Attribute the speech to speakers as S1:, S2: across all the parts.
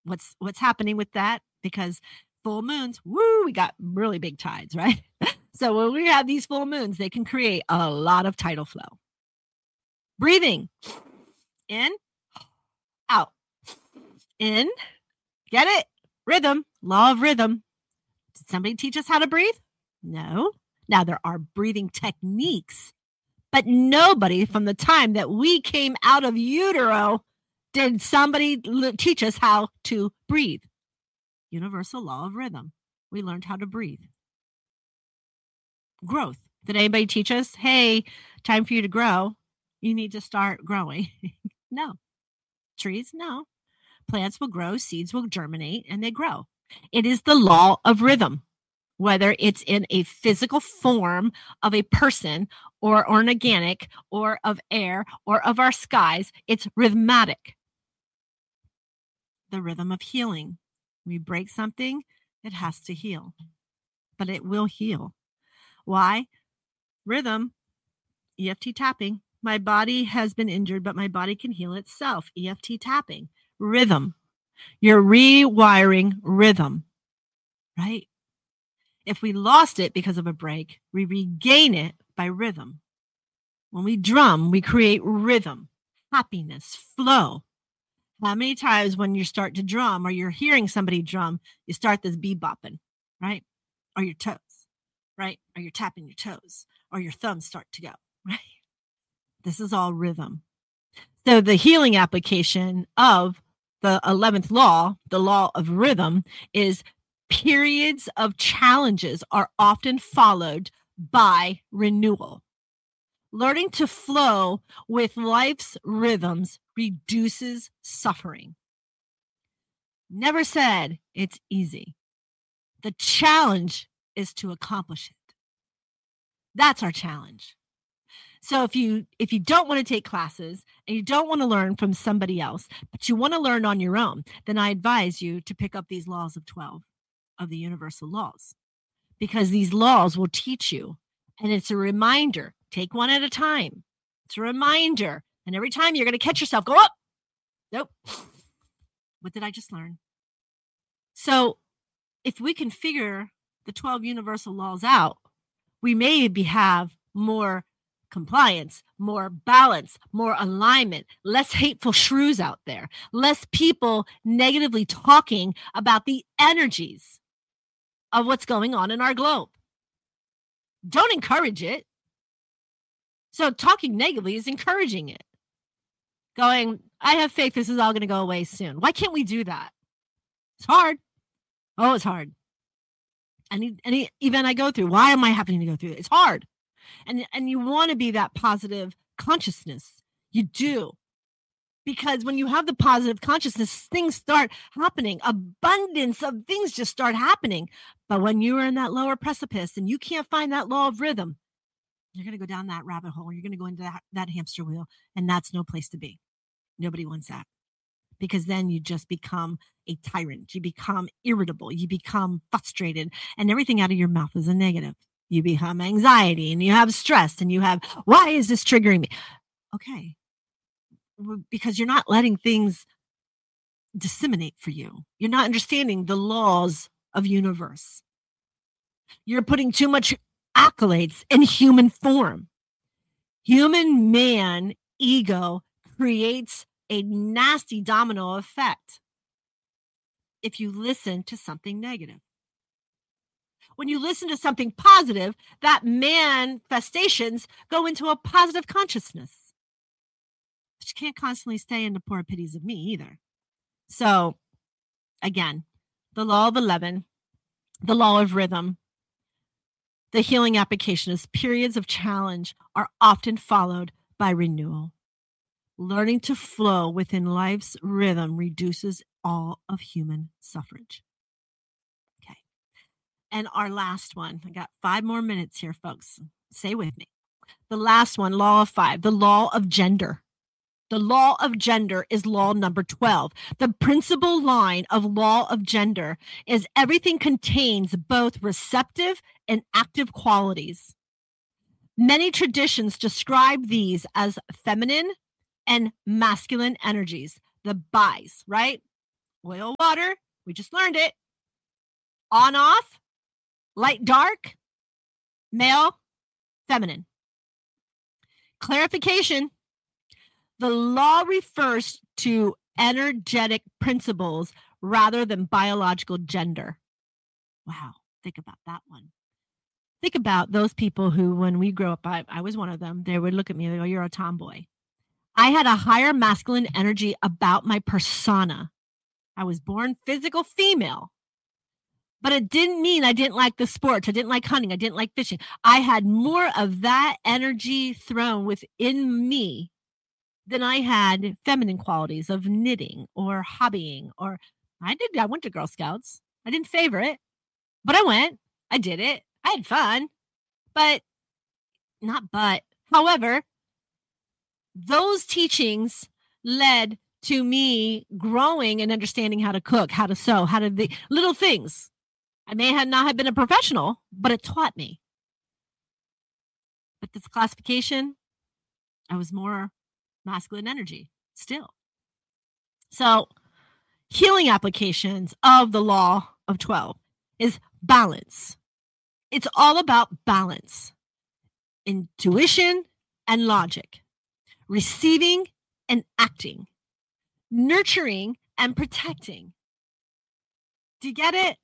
S1: what's happening with that? Because full moons, woo, we got really big tides, right? So when we have these full moons, they can create a lot of tidal flow. Breathing. In, out. In, get it? Rhythm, law of rhythm. Did somebody teach us how to breathe? No. Now, there are breathing techniques, but nobody from the time that we came out of utero did somebody teach us how to breathe. Universal law of rhythm. We learned how to breathe. Growth. Did anybody teach us, hey, time for you to grow? You need to start growing. No. Trees? No. Plants will grow, seeds will germinate, and they grow. It is the law of rhythm, whether it's in a physical form of a person or an organic or of air or of our skies. It's rhythmatic. The rhythm of healing. We break something, it has to heal, but it will heal. Why? Rhythm, EFT tapping. My body has been injured, but my body can heal itself. EFT tapping. Rhythm. You're rewiring rhythm, right? If we lost it because of a break, we regain it by rhythm. When we drum, we create rhythm, happiness, flow. How many times when you start to drum or you're hearing somebody drum, you start this bebopping, right? Or your toes, right? Or you're tapping your toes or your thumbs start to go, right? This is all rhythm. So the healing application of the 11th law, the law of rhythm, is periods of challenges are often followed by renewal. Learning to flow with life's rhythms reduces suffering. Never said it's easy. The challenge is to accomplish it. That's our challenge. So if you don't want to take classes and you don't want to learn from somebody else, but you want to learn on your own, then I advise you to pick up these laws of 12 of the universal laws, because these laws will teach you. And it's a reminder. Take one at a time. It's a reminder. And every time you're going to catch yourself, go up. Nope. What did I just learn? So if we can figure the 12 universal laws out, we maybe have more compliance, more balance, more alignment, less hateful shrews out there, less people negatively talking about the energies of what's going on in our globe. Don't encourage it. So talking negatively is encouraging it. Going, I have faith this is all going to go away soon. Why can't we do that? It's hard. Oh, it's hard. Any event I go through, why am I having to go through it? It's hard. And you want to be that positive consciousness. You do. Because when you have the positive consciousness, things start happening. Abundance of things just start happening. But when you are in that lower precipice and you can't find that law of rhythm, you're going to go down that rabbit hole. You're going to go into that hamster wheel. And that's no place to be. Nobody wants that. Because then you just become a tyrant. You become irritable. You become frustrated. And everything out of your mouth is a negative. You become anxiety and you have stress and you have, why is this triggering me? Okay. Because you're not letting things disseminate for you. You're not understanding the laws of universe. You're putting too much accolades in human form. Human man ego creates a nasty domino effect if you listen to something negative. When you listen to something positive, that manifestations go into a positive consciousness. But you can't constantly stay in the poor pities of me either. So, again, the law of 11, the law of rhythm, the healing application is periods of challenge are often followed by renewal. Learning to flow within life's rhythm reduces all of human suffrage. Okay. And our last one, I got 5 more minutes here, folks. Stay with me. The last one, law of 5, the law of gender. The law of gender is law number 12. The principal line of law of gender is everything contains both receptive and active qualities. Many traditions describe these as feminine and masculine energies, the bis, right? oil, water. We just learned it. On, off, light, dark, male, feminine. Clarification. The law refers to energetic principles rather than biological gender. Wow, think about that one. Think about those people who, when we grew up, I was one of them, they would look at me and they go, you're a tomboy. I had a higher masculine energy about my persona. I was born physical female, but it didn't mean I didn't like the sports. I didn't like hunting. I didn't like fishing. I had more of that energy thrown within me than I had feminine qualities of knitting or hobbying. Or I went to Girl Scouts. I didn't favor it, but I went. I did it. I had fun, however, those teachings led to me growing and understanding how to cook, how to sew, how to the little things. I may not have been a professional, but it taught me. But this classification, I was more masculine energy still. So healing applications of the law of 12 is balance. It's all about balance, intuition and logic, receiving and acting, nurturing and protecting. Do you get it?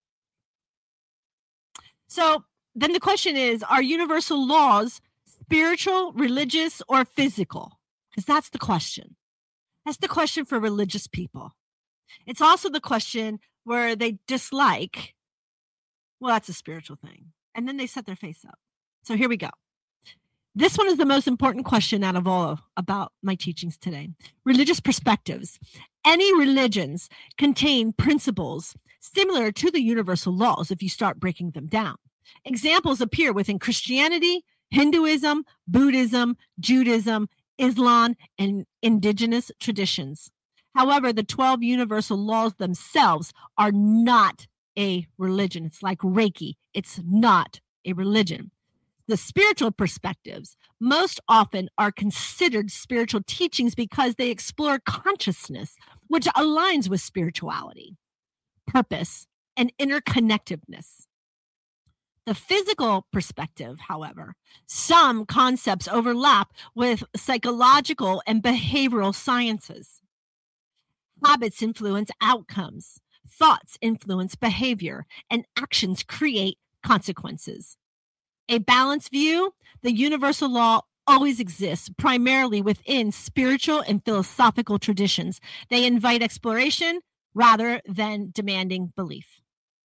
S1: So then the question is, are universal laws spiritual, religious, or physical? Because that's the question. That's the question for religious people. It's also the question where they dislike, well, that's a spiritual thing. And then they set their face up. So here we go. This one is the most important question out of all about my teachings today. Religious perspectives. Any religions contain principles similar to the universal laws if you start breaking them down. Examples appear within Christianity, Hinduism, Buddhism, Judaism, Islam, and indigenous traditions. However, the 12 universal laws themselves are not a religion. It's like Reiki. It's not a religion. The spiritual perspectives most often are considered spiritual teachings because they explore consciousness, which aligns with spirituality, purpose, and interconnectedness. The physical perspective, however, some concepts overlap with psychological and behavioral sciences. Habits influence outcomes. Thoughts influence behavior, and actions create consequences. A balanced view, the universal law always exists primarily within spiritual and philosophical traditions. They invite exploration rather than demanding belief.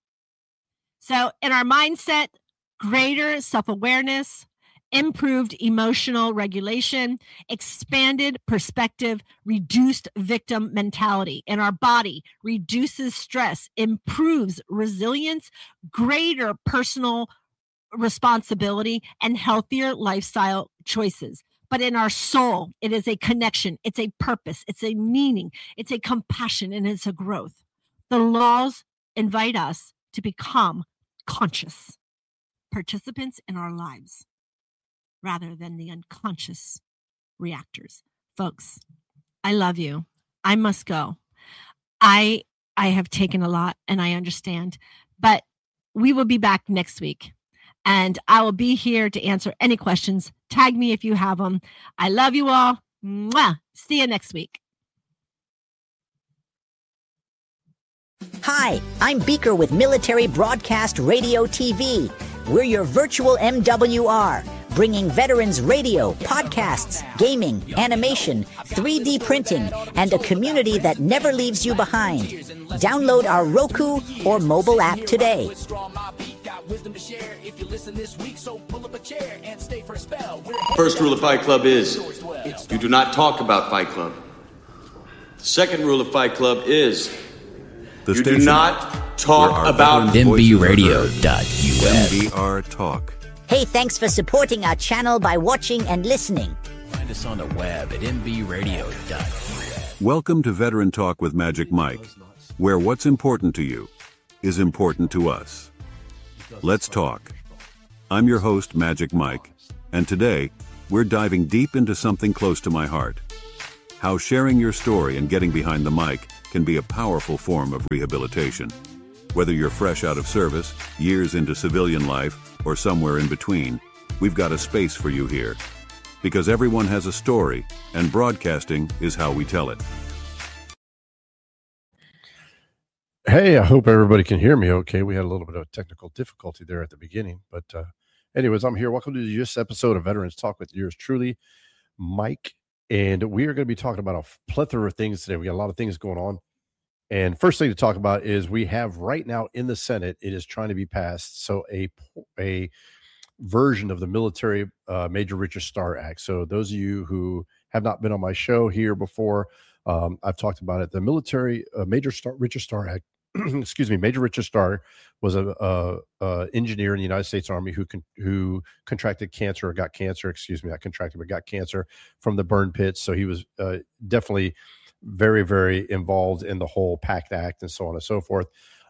S1: So in our mindset, greater self-awareness, improved emotional regulation, expanded perspective, reduced victim mentality. In our body, reduces stress, improves resilience, greater personal responsibility, and healthier lifestyle choices. But in our soul, it is a connection, it's a purpose, it's a meaning, it's a compassion, and it's a growth. The laws invite us to become conscious participants in our lives rather than the unconscious reactors. Folks, I love you. I must go. I have taken a lot and I understand, but we will be back next week and I will be here to answer any questions. Tag me if you have them. I love you all. Mwah. See you next week.
S2: Hi, I'm Beaker with Military Broadcast Radio TV. We're your virtual MWR, bringing veterans radio, podcasts, gaming, animation, 3D printing, and a community that never leaves you behind. Download our Roku or mobile app today.
S3: First rule of Fight Club is, you do not talk about Fight Club. The second rule of Fight Club is, you do not talk about
S4: MBRadio.us.
S5: MBR Talk.
S2: Hey, thanks for supporting our channel by watching and listening.
S4: Find us on the web at MBRadio.us.
S5: Welcome to Veteran Talk with Magic Mike, where what's important to you is important to us. Let's talk. I'm your host, Magic Mike, and today we're diving deep into something close to my heart. How sharing your story and getting behind the mic can be a powerful form of rehabilitation. Whether you're fresh out of service, years into civilian life, or somewhere in between, we've got a space for you here. Because everyone has a story, and broadcasting is how we tell it.
S6: Hey, I hope everybody can hear me okay. We had a little bit of technical difficulty there at the beginning. But anyways, I'm here. Welcome to this episode of Veterans Talk with yours truly, Mike. And we are going to be talking about a plethora of things today. We got a lot of things going on. And first thing to talk about is we have right now in the Senate, it is trying to be passed. So a version of the Military Major Richard Starr Act. So those of you who have not been on my show here before, I've talked about it. The Military Richard Starr Act, excuse me, Major Richard Starr was a engineer in the United States Army who contracted cancer or got cancer, not contracted, but got cancer from the burn pits. So he was definitely very, very involved in the whole PACT Act and so on and so forth.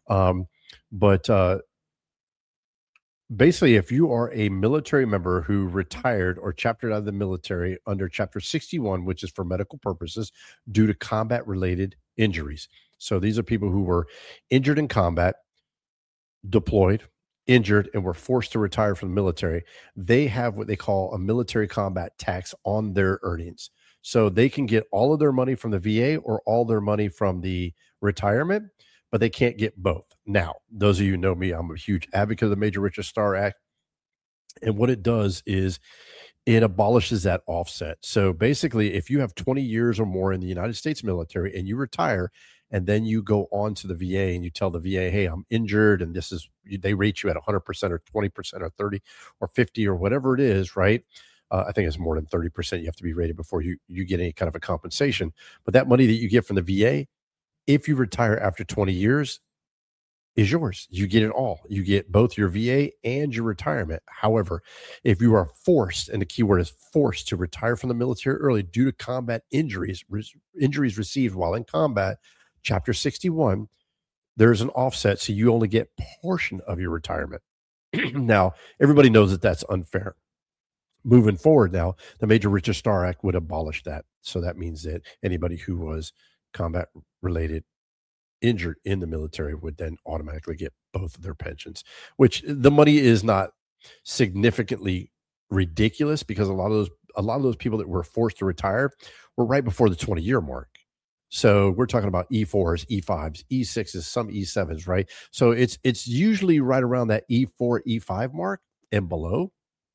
S6: But basically, if you are a military member who retired or chaptered out of the military under Chapter 61, which is for medical purposes due to combat-related injuries. So these are people who were injured in combat, deployed, injured, and were forced to retire from the military. They have what they call a military combat tax on their earnings. So they can get all of their money from the VA or all their money from the retirement, but they can't get both. Now, those of you who know me, I'm a huge advocate of the Major Richard Starr Act. And what it does is it abolishes that offset. So basically, if you have 20 years or more in the United States military and you retire, and then you go on to the VA and you tell the VA, hey, I'm injured, and they rate you at 100% or 20% or 30 or 50 or whatever it is, right? I think it's more than 30% you have to be rated before you get any kind of a compensation. But that money that you get from the VA, if you retire after 20 years, is yours. You get it all. You get both your VA and your retirement. However, if you are forced, and the key word is forced, to retire from the military early due to combat injuries received while in combat, Chapter 61, there's an offset, so you only get portion of your retirement. Now, everybody knows that that's unfair. Moving forward now, the Major Richard Starr Act would abolish that. So that means that anybody who was combat-related injured in the military would then automatically get both of their pensions, which the money is not significantly ridiculous because a lot of those people that were forced to retire were right before the 20-year mark. So we're talking about E4s, E5s, E6s, some E7s, right? So it's usually right around that E4, E5 mark and below.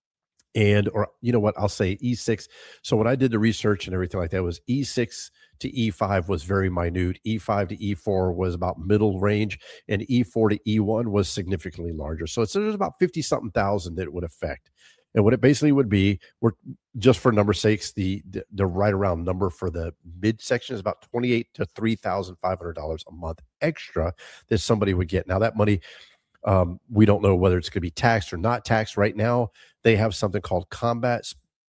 S6: Or you know what, I'll say E6. So when I did the research and everything like that, was E6 to E5 was very minute. E5 to E4 was about middle range, and E4 to E1 was significantly larger. So there's about 50-something thousand that it would affect. And what it basically would be, we're just for number sakes, the right around number for the midsection is about $28,000 to $3,500 a month extra that somebody would get. Now that money, we don't know whether it's going to be taxed or not taxed. Right now, they have something called combat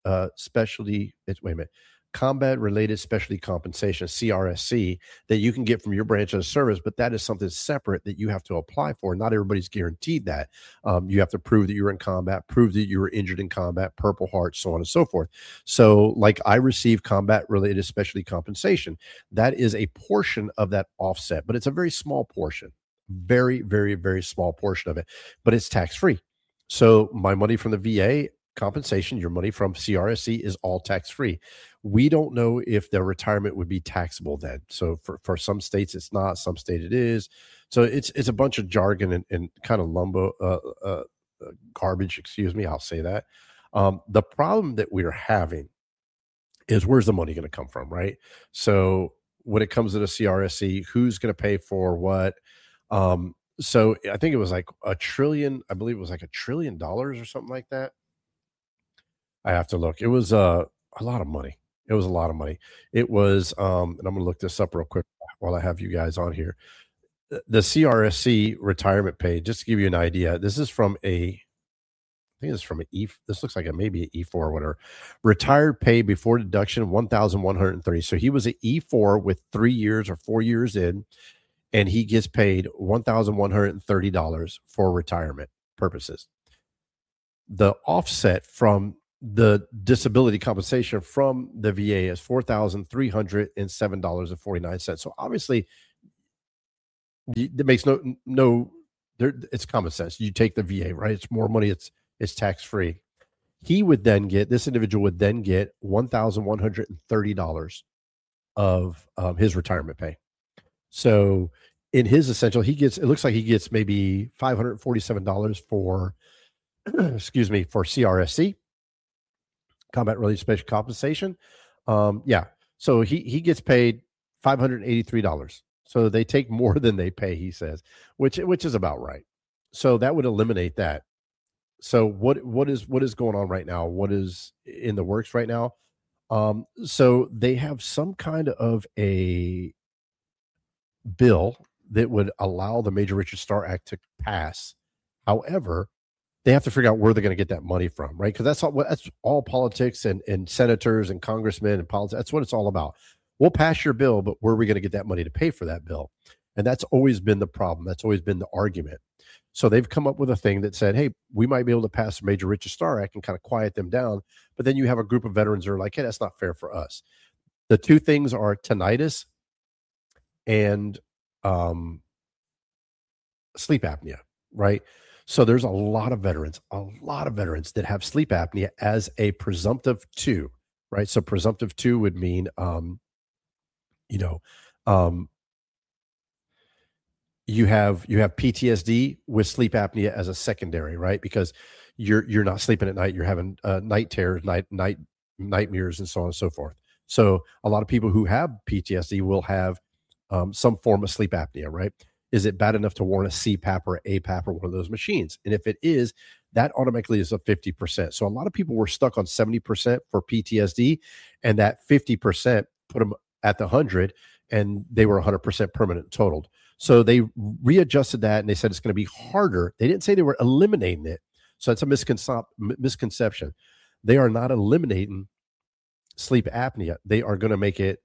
S6: related specialty compensation, CRSC, that you can get from your branch of service, but that is something separate that you have to apply for. Not everybody's guaranteed that. You have to prove that you were in combat, prove that you were injured in combat, Purple Heart, so on and so forth. So like I receive combat related specialty compensation. That is a portion of that offset, but it's a very small portion. Very, very, very small portion of it, but it's tax-free. So my money from the VA compensation, your money from CRSC is all tax-free. We don't know if their retirement would be taxable then. So for some states, it's not. Some state it is. So it's a bunch of jargon and kind of garbage, I'll say that. The problem that we're having is where's the money going to come from, right? So when it comes to the CRSC, who's going to pay for what? So I think it was like $1 trillion. I believe it was like $1 trillion or something like that. I have to look. It was a lot of money. It was a lot of money. It was, and I'm going to look this up real quick while I have you guys on here. The CRSC retirement pay, just to give you an idea, this is from this looks like maybe an E4 or whatever. Retired pay before deduction, $1,130. So he was an E4 with 3 years or 4 years in, and he gets paid $1,130 for retirement purposes. The offset from the disability compensation from the VA is $4,307.49. So obviously, it makes it's common sense. You take the VA, right? It's more money. It's tax free. This individual would then get $1,130 of his retirement pay. So in his essential, it looks like he gets maybe $547 for, excuse me, for CRSC, combat related special compensation. So he gets paid $583. So they take more than they pay, he says, which is about right. So that would eliminate that. So what is going on right now? What is in the works right now? So they have some kind of a bill that would allow the Major Richard Starr Act to pass. However, they have to figure out where they're going to get that money from, right? Because that's all politics and senators and congressmen and politics. That's what it's all about. We'll pass your bill, but where are we going to get that money to pay for that bill? And that's always been the problem. That's always been the argument. So they've come up with a thing that said, hey, we might be able to pass the Major Richard Starr Act and kind of quiet them down. But then you have a group of veterans that are like, hey, that's not fair for us. The two things are tinnitus and sleep apnea, right? So there's a lot of veterans that have sleep apnea as a presumptive 2, right? So presumptive 2 would mean, you have PTSD with sleep apnea as a secondary, right? Because you're not sleeping at night, you're having night terrors, nightmares, and so on and so forth. So a lot of people who have PTSD will have some form of sleep apnea, right? Is it bad enough to warrant a CPAP or APAP or one of those machines? And if it is, that automatically is a 50%. So a lot of people were stuck on 70% for PTSD, and that 50% put them at the 100, and they were 100% permanent totaled. So they readjusted that, and they said it's going to be harder. They didn't say they were eliminating it. So that's a misconception. They are not eliminating sleep apnea. They are going to make it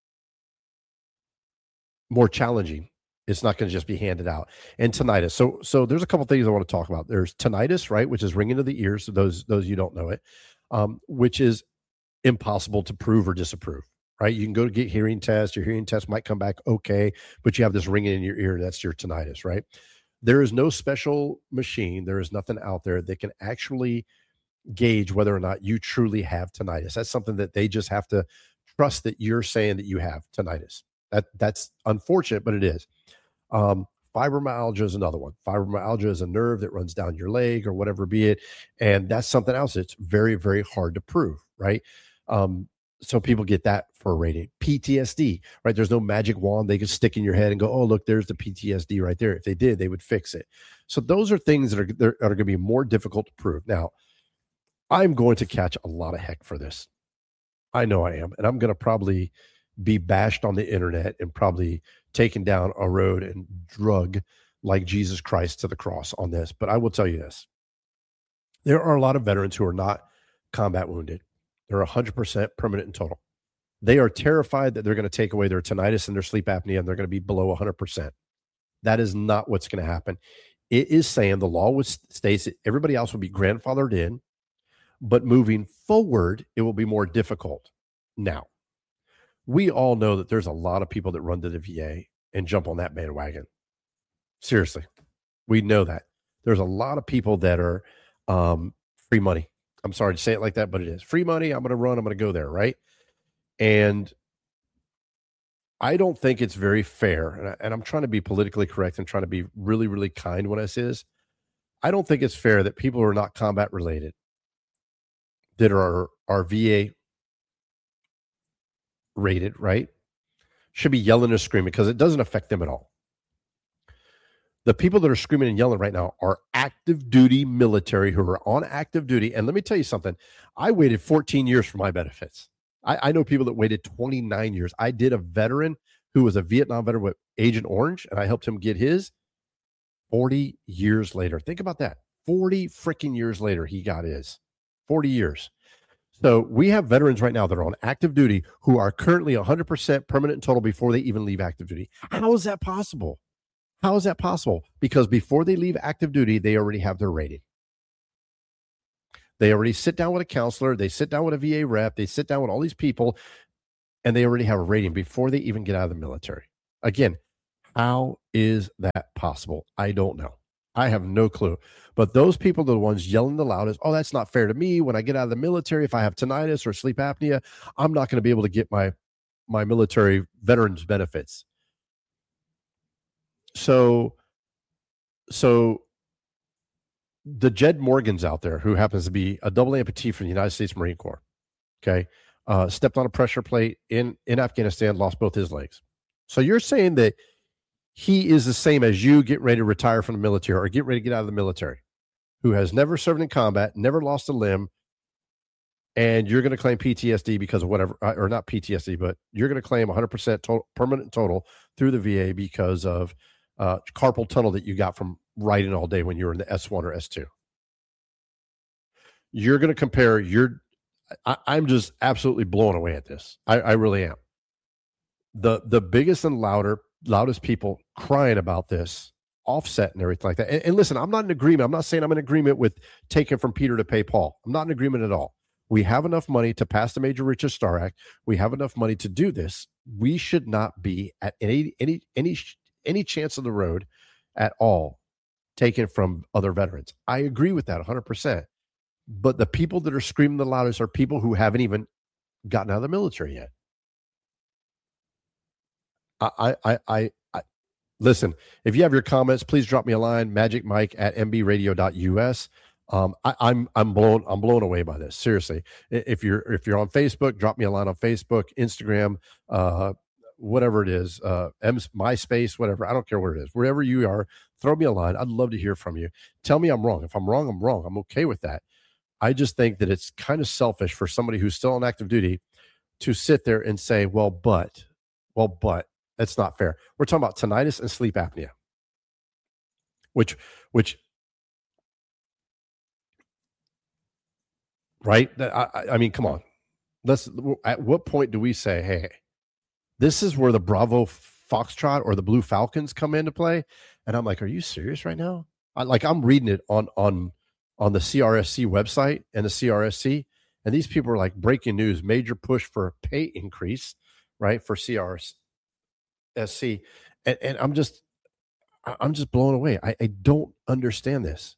S6: more challenging. It's not going to just be handed out. And tinnitus. So there's a couple things I want to talk about. There's tinnitus, right, which is ringing of the ears. So those you don't know it, which is impossible to prove or disapprove, right? You can go to get hearing tests. Your hearing test might come back okay, but you have this ringing in your ear. That's your tinnitus, right? There is no special machine. There is nothing out there that can actually gauge whether or not you truly have tinnitus. That's something that they just have to trust that you're saying that you have tinnitus. That's unfortunate, but it is. Fibromyalgia is another one. Fibromyalgia is a nerve that runs down your leg or whatever be it. And that's something else that's very, very hard to prove, right? So people get that for a rating. PTSD, right? There's no magic wand they could stick in your head and go, oh, look, there's the PTSD right there. If they did, they would fix it. So those are things that are going to be more difficult to prove. Now, I'm going to catch a lot of heck for this. I know I am. And I'm going to probably be bashed on the internet and probably taken down a road and drug like Jesus Christ to the cross on this. But I will tell you this. There are a lot of veterans who are not combat wounded. They're 100% permanent and total. They are terrified that they're going to take away their tinnitus and their sleep apnea, and they're going to be below 100%. That is not what's going to happen. It is saying the law states that everybody else will be grandfathered in, but moving forward, it will be more difficult. Now, we all know that there's a lot of people that run to the VA and jump on that bandwagon. Seriously, we know that. There's a lot of people that are free money. I'm sorry to say it like that, but it is. Free money, I'm going to run, I'm going to go there, right? And I don't think it's very fair, and I'm trying to be politically correct and trying to be really, really kind when I say this. I don't think it's fair that people who are not combat related, that are VA rated, right, should be yelling and screaming because it doesn't affect them at all. The people that are screaming and yelling right now are active duty military who are on active duty. And let me tell you something. I waited 14 years for my benefits. I know people that waited 29 years. I did a veteran who was a Vietnam veteran with Agent Orange, and I helped him get his 40 years later. Think about that. 40 freaking years later, he got his. 40 years. So we have veterans right now that are on active duty who are currently 100% permanent and total before they even leave active duty. How is that possible? How is that possible? Because before they leave active duty, they already have their rating. They already sit down with a counselor. They sit down with a VA rep. They sit down with all these people, and they already have a rating before they even get out of the military. Again, how is that possible? I don't know. I have no clue. But those people are the ones yelling the loudest, oh, that's not fair to me. When I get out of the military, if I have tinnitus or sleep apnea, I'm not going to be able to get my military veterans benefits. So the Jed Morgans out there, who happens to be a double amputee from the United States Marine Corps, okay, stepped on a pressure plate in Afghanistan, lost both his legs. So you're saying that he is the same as you getting ready to retire from the military or get ready to get out of the military, who has never served in combat, never lost a limb, and you're going to claim PTSD because of whatever, or not PTSD, but you're going to claim 100% total, permanent total through the VA because of carpal tunnel that you got from riding all day when you were in the S1 or S2. You're going to compare I'm just absolutely blown away at this. I really am. The biggest and loudest people crying about this, Offset and everything like that. And listen, I'm not in agreement. I'm not saying I'm in agreement with taking from Peter to pay Paul. I'm not in agreement at all. We have enough money to pass the Major Richest Star Act. We have enough money to do this. We should not be at any chance of the road at all taken from other veterans. I agree with that 100%. But the people that are screaming the loudest are people who haven't even gotten out of the military yet. I listen, if you have your comments, please drop me a line, magicmike@mbradio.us. I'm blown away by this. Seriously. If you're on Facebook, drop me a line on Facebook, Instagram, whatever it is, MySpace, whatever. I don't care what it is. Wherever you are, throw me a line. I'd love to hear from you. Tell me I'm wrong. If I'm wrong, I'm wrong. I'm okay with that. I just think that it's kind of selfish for somebody who's still on active duty to sit there and say, well, but that's not fair. We're talking about tinnitus and sleep apnea, which, right? I mean, come on. At what point do we say, hey, this is where the Bravo Foxtrot or the Blue Falcons come into play? And I'm like, are you serious right now? I'm reading it on the CRSC website and the CRSC, and these people are like, breaking news, major push for a pay increase, right, for CRSC. And I'm just blown away. I don't understand this.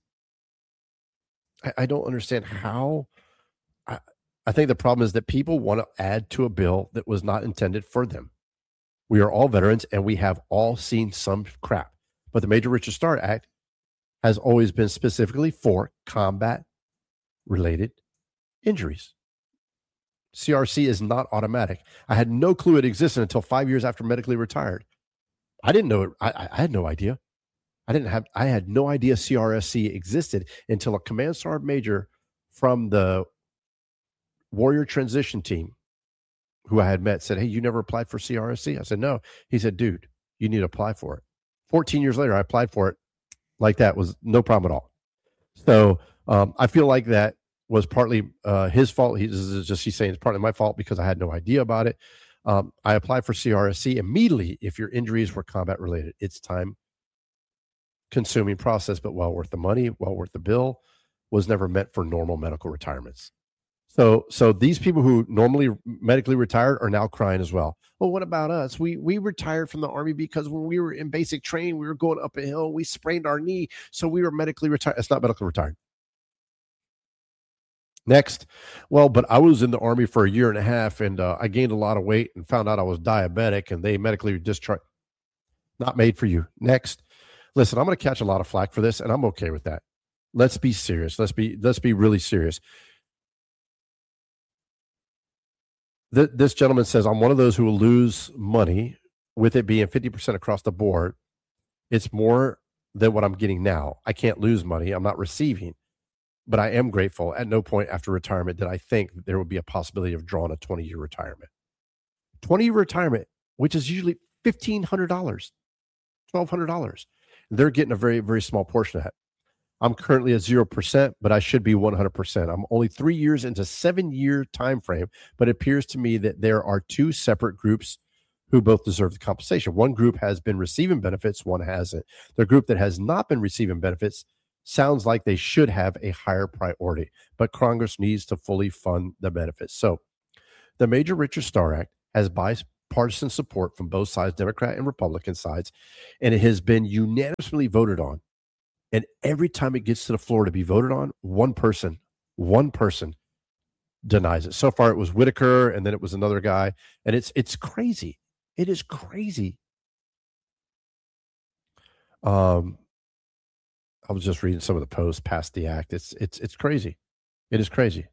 S6: I don't understand how. I think the problem is that people want to add to a bill that was not intended for them. We are all veterans, and we have all seen some crap. But the Major Richard Star Act has always been specifically for combat-related injuries. CRC is not automatic. I had no clue it existed until 5 years after medically retired. I didn't know it. I had no idea. I had no idea CRSC existed until a command sergeant major from the Warrior Transition Team, who I had met, said, hey, you never applied for CRSC? I said, no. He said, dude, you need to apply for it. 14 years later, I applied for it like that. Was no problem at all. So I feel like that was partly his fault. He's saying it's partly my fault because I had no idea about it. I applied for CRSC immediately. If your injuries were combat related, it's time consuming process, but well worth the money, well worth the bill. Was never meant for normal medical retirements. So these people who normally medically retired are now crying as well. Well, what about us? We retired from the Army because when we were in basic training, we were going up a hill, we sprained our knee, so we were medically retired. It's not medically retired. Next, well, but I was in the Army for 1.5 years, and I gained a lot of weight and found out I was diabetic, and they medically discharged. Not made for you. Next, listen, I'm going to catch a lot of flack for this, and I'm okay with that. Let's be serious. Let's be really serious. This gentleman says, I'm one of those who will lose money with it being 50% across the board. It's more than what I'm getting now. I can't lose money. I'm not receiving. But I am grateful. At no point after retirement did I think that there would be a possibility of drawing a 20-year retirement. 20-year retirement, which is usually $1,500, $1,200. They're getting a very, very small portion of that. I'm currently at 0%, but I should be 100%. I'm only 3 years into 7-year time frame, but it appears to me that there are two separate groups who both deserve the compensation. One group has been receiving benefits, one hasn't. The group that has not been receiving benefits sounds like they should have a higher priority, but Congress needs to fully fund the benefits. So the Major Richard Starr Act has bipartisan support from both sides, Democrat and Republican sides, and it has been unanimously voted on. And every time it gets to the floor to be voted on, one person denies it. So far it was Whitaker, and then it was another guy, and it's crazy. It is crazy. I was just reading some of the posts past the act. It's crazy. It is crazy.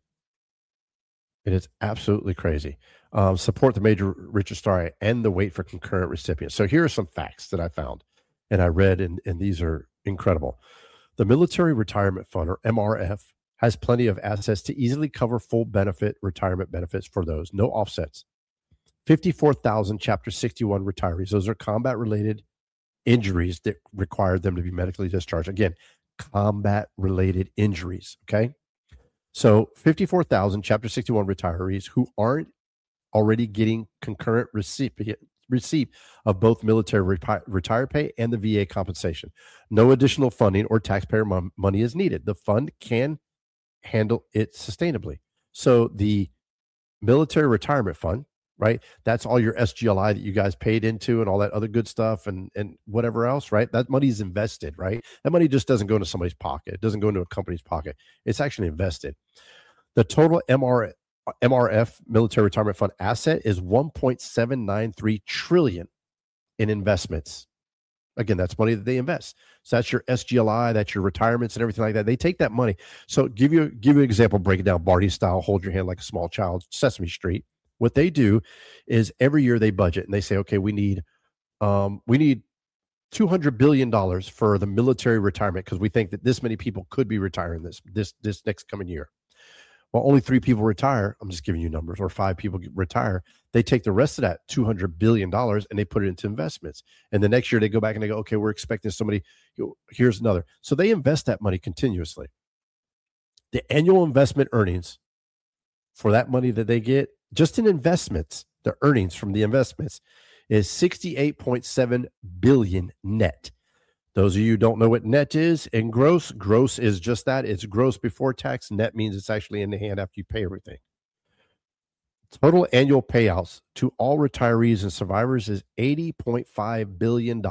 S6: It is absolutely crazy. Support the Major Richard Starr Act and the wait for concurrent recipients. So here are some facts that I found and I read, and these are incredible. The Military Retirement Fund, or MRF, has plenty of assets to easily cover full benefit retirement benefits for those. No offsets. 54,000 Chapter 61 retirees. Those are combat-related injuries that required them to be medically discharged. Again, combat-related injuries, okay? So 54,000 Chapter 61 retirees who aren't already getting concurrent receipt of both military retire pay and the VA compensation. No additional funding or taxpayer money is needed. The fund can handle it sustainably. So the Military Retirement Fund, right? That's all your SGLI that you guys paid into and all that other good stuff and whatever else, right? That money is invested, right? That money just doesn't go into somebody's pocket. It doesn't go into a company's pocket. It's actually invested. The total MRF, Military Retirement Fund asset, is $1.793 trillion in investments. Again, that's money that they invest. So that's your SGLI, that's your retirements and everything like that. They take that money. So give you an example, break it down Barney style, hold your hand like a small child, Sesame Street. What they do is every year they budget and they say, okay, we need $200 billion for the military retirement because we think that this many people could be retiring this next coming year. Well, only 3 people retire. I'm just giving you numbers, or 5 people retire. They take the rest of that $200 billion and they put it into investments. And the next year they go back and they go, okay, we're expecting somebody. Here's another. So they invest that money continuously. The annual investment earnings for that money that they get just in investments, the earnings from the investments is $68.7 billion net. Those of you who don't know what net is and gross is just that. It's gross before tax. Net means it's actually in the hand after you pay everything. Total annual payouts to all retirees and survivors is $80.5 billion.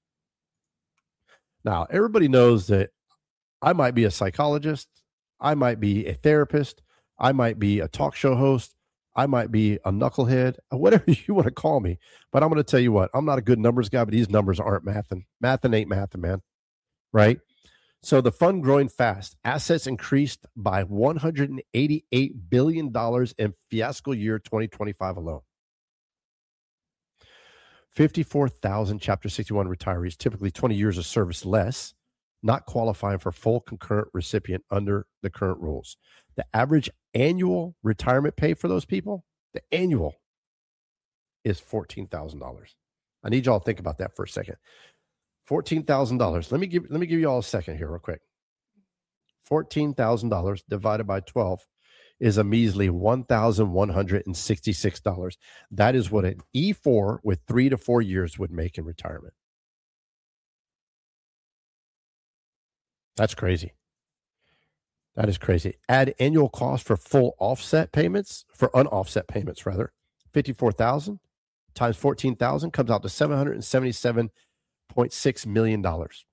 S6: Now, everybody knows that I might be a psychologist. I might be a therapist. I might be a talk show host. I might be a knucklehead, whatever you want to call me. But I'm going to tell you what, I'm not a good numbers guy, but these numbers aren't mathin'. Mathin' ain't mathin', man. Right? So the fund growing fast. Assets increased by $188 billion in fiscal year 2025 alone. 54,000 Chapter 61 retirees, typically 20 years of service less, not qualifying for full concurrent recipient under the current rules. The average annual retirement pay for those people, the annual, is $14,000. I need y'all to think about that for a second. $14,000. Let me give you all a second here real quick. $14,000 divided by 12 is a measly $1,166. That is what an E4 with 3 to 4 years would make in retirement. That's crazy. That is crazy. Add annual cost for full offset payments, for unoffset payments rather. 54,000 times 14,000 comes out to $777.6 million.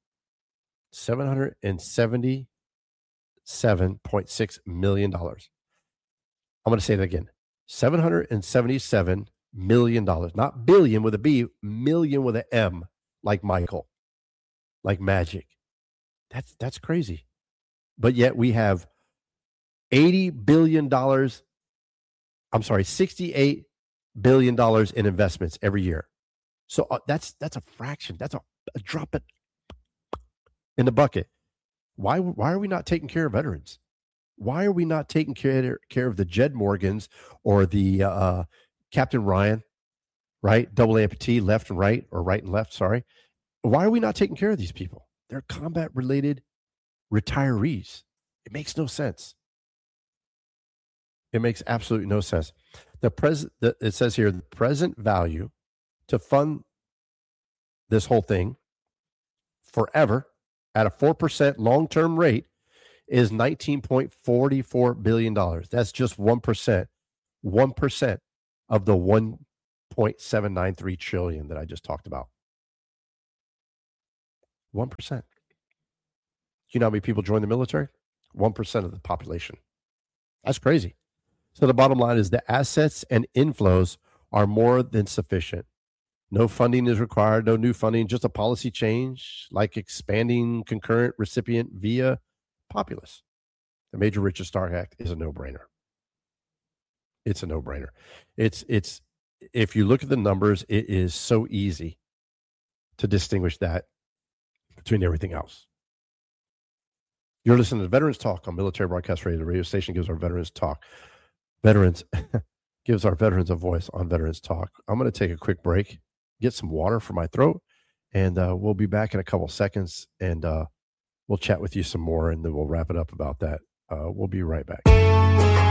S6: $777.6 million. I'm going to say that again. $777 million. Not billion with a B, million with an M, like Michael, like Magic. That's crazy. But yet we have $68 billion in investments every year. So that's a fraction. That's a drop in the bucket. Why are we not taking care of veterans? Why are we not taking care of the Jed Morgans or the Captain Ryan, right? Double amputee, left and right, or right and left, sorry. Why are we not taking care of these people? They're combat-related retirees. It makes no sense. It makes absolutely no sense. It says here, the present value to fund this whole thing forever at a 4% long-term rate is $19.44 billion. That's just 1%. 1% of the 1.793 trillion that I just talked about. 1%. You know how many people join the military? 1% of the population. That's crazy. So the bottom line is the assets and inflows are more than sufficient. No funding is required, no new funding, just a policy change like expanding concurrent recipient via populace. The Major Richard Stark Act is a no-brainer. It's a no-brainer. It's if you look at the numbers, it is so easy to distinguish that between everything else. You're listening to Veterans Talk on Military Broadcast Radio. The radio station gives our veterans talk. Gives our veterans a voice on Veterans Talk. I'm going to take a quick break, get some water for my throat, and we'll be back in a couple seconds, and we'll chat with you some more, and then we'll wrap it up about that. We'll be right back.